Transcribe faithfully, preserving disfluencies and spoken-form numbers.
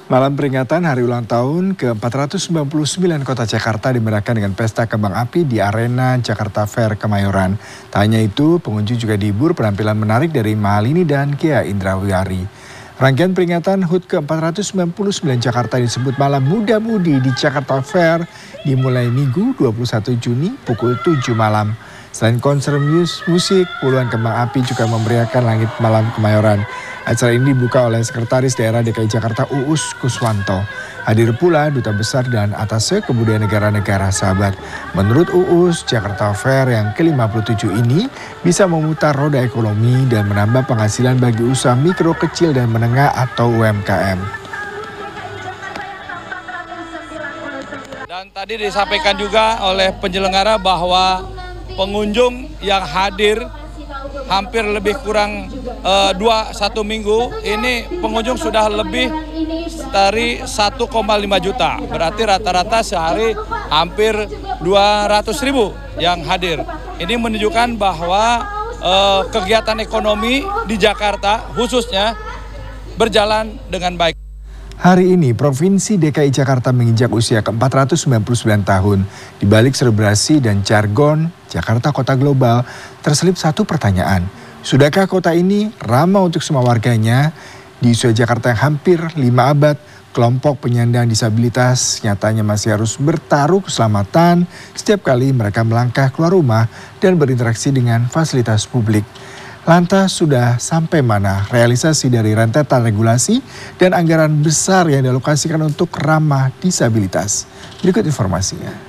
Malam peringatan Hari Ulang Tahun ke empat ratus sembilan puluh sembilan Kota Jakarta dimeriahkan dengan pesta kembang api di Arena Jakarta Fair Kemayoran. Tak hanya itu, pengunjung juga dihibur penampilan menarik dari Mahalini dan Ghea Indrawiyari. Rangkaian peringatan H U T ke empat ratus sembilan puluh sembilan Jakarta disebut Malam Muda-Mudi di Jakarta Fair dimulai Minggu dua puluh satu Juni pukul tujuh malam. Selain konser musik, puluhan kembang api juga memeriahkan langit malam Kemayoran. Acara ini dibuka oleh Sekretaris Daerah D K I Jakarta Uus Kuswanto. Hadir pula Duta Besar dan Atasé Kebudayaan Negara-Negara Sahabat. Menurut Uus, Jakarta Fair yang ke lima puluh tujuh ini bisa memutar roda ekonomi dan menambah penghasilan bagi usaha mikro, kecil, dan menengah atau U M K M. Dan tadi disampaikan juga oleh penyelenggara bahwa pengunjung yang hadir hampir lebih kurang uh, dua satu minggu ini pengunjung sudah lebih dari satu koma lima juta, berarti rata-rata sehari hampir dua ratus ribu yang hadir. Ini menunjukkan bahwa uh, kegiatan ekonomi di Jakarta khususnya berjalan dengan baik. Hari ini, Provinsi D K I Jakarta menginjak usia ke empat ratus sembilan puluh sembilan tahun. Di balik selebrasi dan jargon Jakarta Kota Global, terselip satu pertanyaan. Sudahkah kota ini ramah untuk semua warganya? Di usia Jakarta yang hampir lima abad, kelompok penyandang disabilitas nyatanya masih harus bertaruh keselamatan setiap kali mereka melangkah keluar rumah dan berinteraksi dengan fasilitas publik. Lantas sudah sampai mana realisasi dari rentetan regulasi dan anggaran besar yang dialokasikan untuk ramah disabilitas? Berikut informasinya.